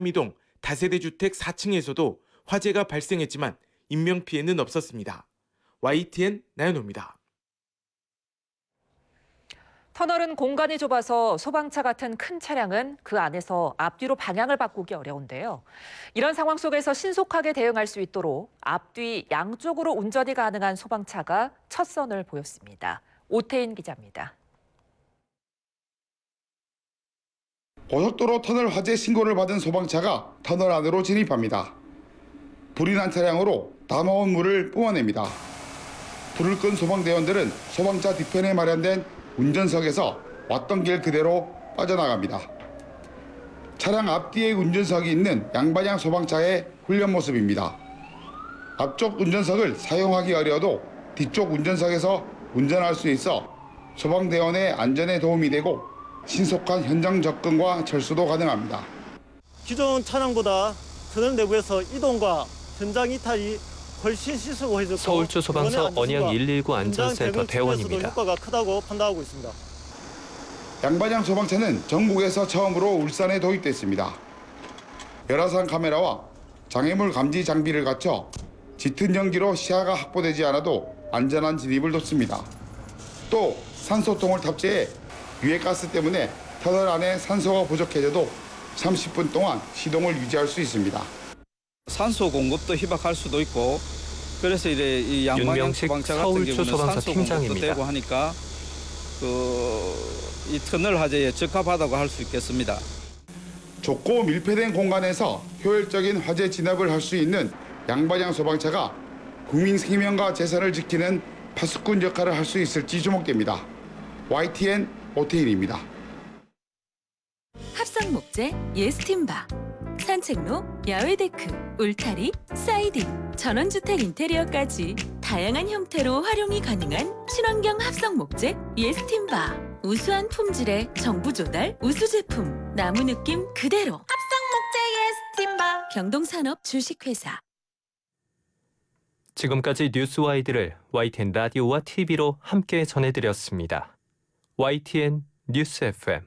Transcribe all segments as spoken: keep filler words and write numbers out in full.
미동 다세대 주택 사 층에서도 화재가 발생했지만 인명피해는 없었습니다. 와이티엔 나연호입니다. 터널은 공간이 좁아서 소방차 같은 큰 차량은 그 안에서 앞뒤로 방향을 바꾸기 어려운데요. 이런 상황 속에서 신속하게 대응할 수 있도록 앞뒤 양쪽으로 운전이 가능한 소방차가 첫 선을 보였습니다. 오태인 기자입니다. 고속도로 터널 화재 신고를 받은 소방차가 터널 안으로 진입합니다. 불이 난 차량으로 담아온 물을 뿜어냅니다. 불을 끈 소방대원들은 소방차 뒤편에 마련된 운전석에서 왔던 길 그대로 빠져나갑니다. 차량 앞뒤에 운전석이 있는 양방향 소방차의 훈련 모습입니다. 앞쪽 운전석을 사용하기 어려워도 뒤쪽 운전석에서 운전할 수 있어 소방대원의 안전에 도움이 되고 신속한 현장 접근과 철수도 가능합니다. 기존 차량보다 터널 내부에서 이동과 현장 이탈이 훨씬 시수해졌고 서울주 소방서 언양 일일구 안전센터 대원입니다. 효과가 크다고 판단하고 있습니다. 양방향 소방차는 전국에서 처음으로 울산에 도입됐습니다. 열화상 카메라와 장애물 감지 장비를 갖춰 짙은 연기로 시야가 확보되지 않아도 안전한 진입을 돕습니다. 또 산소통을 탑재해 유해가스 때문에 터널 안에 산소가 부족해져도 삼십 분 동안 시동을 유지할 수 있습니다. 산소 공급도 희박할 수도 있고 그래서 이제 이 양방향 소방차 같은 경우는 산소 공급도 되고 하니까 그 이 터널 화재에 적합하다고 할 수 있겠습니다. 좁고 밀폐된 공간에서 효율적인 화재 진압을 할 수 있는 양방향 소방차가 국민 생명과 재산을 지키는 파수꾼 역할을 할 수 있을지 주목됩니다. 와이티엔 오태일입니다. 합성 목재, 예스팀바, 산책로, 야외 데크, 울타리, 사이딩, 전원주택 인테리어까지 다양한 형태로 활용이 가능한 친환경 합성 목재, 예스팀바. 우수한 품질의 정부 조달, 우수 제품, 나무 느낌 그대로. 합성 목재 예스팀바. 경동산업 주식회사. 지금까지 뉴스와이드를 와이티엔 라디오와 티비로 함께 전해드렸습니다. 와이티엔 뉴스 에프엠.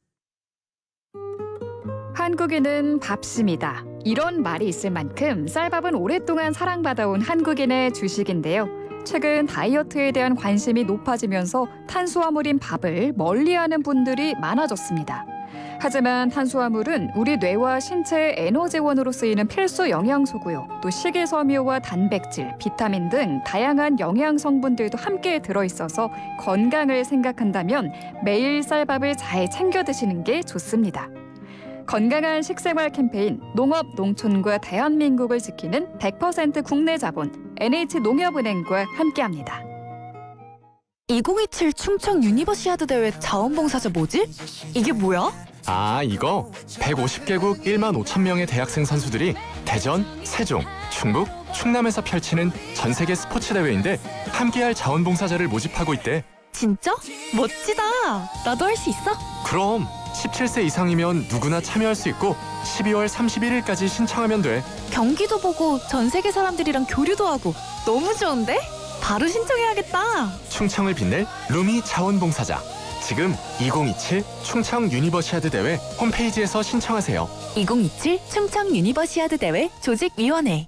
한국인은 밥심이다. 이런 말이 있을 만큼 쌀밥은 오랫동안 사랑받아온 한국인의 주식인데요. 최근 다이어트에 대한 관심이 높아지면서 탄수화물인 밥을 멀리하는 분들이 많아졌습니다. 하지만 탄수화물은 우리 뇌와 신체의 에너지원으로 쓰이는 필수 영양소고요. 또 식이섬유와 단백질, 비타민 등 다양한 영양 성분들도 함께 들어있어서 건강을 생각한다면 매일 쌀밥을 잘 챙겨 드시는 게 좋습니다. 건강한 식생활 캠페인 농업, 농촌과 대한민국을 지키는 백 퍼센트 국내 자본 엔에이치농협은행과 함께합니다. 이천이십칠 충청 유니버시아드 대회 자원봉사자 뭐지? 이게 뭐야? 아, 이거 백오십 개국 일만 오천 명의 대학생 선수들이 대전, 세종, 충북, 충남에서 펼치는 전 세계 스포츠 대회인데 함께할 자원봉사자를 모집하고 있대. 진짜? 멋지다. 나도 할 수 있어? 그럼 십칠 세 이상이면 누구나 참여할 수 있고 십이월 삼십일일까지 신청하면 돼. 경기도 보고 전 세계 사람들이랑 교류도 하고 너무 좋은데? 바로 신청해야겠다. 충청을 빛낼 루미 자원봉사자. 지금 이천이십칠 충청 유니버시아드 대회 홈페이지에서 신청하세요. 이천이십칠 충청 유니버시아드 대회 조직위원회.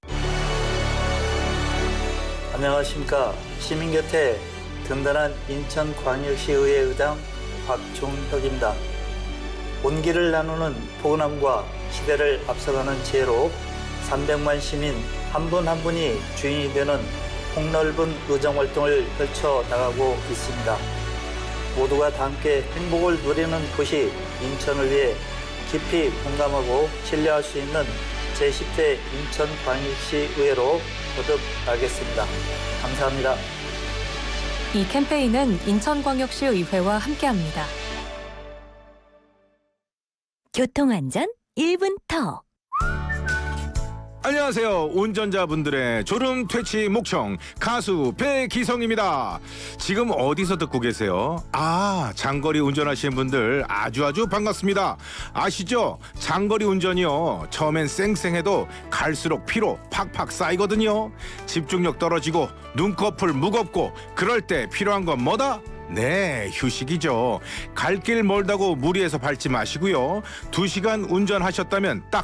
안녕하십니까. 시민 곁에 든든한 인천광역시의회 의장 박종혁입니다. 온기를 나누는 포근함과 시대를 앞서가는 지혜로 삼백만 시민 한 분 한 분이 주인이 되는 폭넓은 의정활동을 펼쳐나가고 있습니다. 모두가 다 함께 행복을 누리는 도시 인천을 위해 깊이 공감하고 신뢰할 수 있는 제십 대 인천광역시의회로 거듭나겠습니다. 감사합니다. 이 캠페인은 인천광역시의회와 함께합니다. 교통안전 일 분 더. 안녕하세요. 운전자분들의 졸음 퇴치 목청 가수 배기성입니다. 지금 어디서 듣고 계세요? 아, 장거리 운전하시는 분들 아주 아주 반갑습니다. 아시죠? 장거리 운전이요, 처음엔 쌩쌩해도 갈수록 피로 팍팍 쌓이거든요. 집중력 떨어지고 눈꺼풀 무겁고 그럴 때 필요한 건 뭐다? 네, 휴식이죠. 갈 길 멀다고 무리해서 밟지 마시고요. 두 시간 운전하셨다면 딱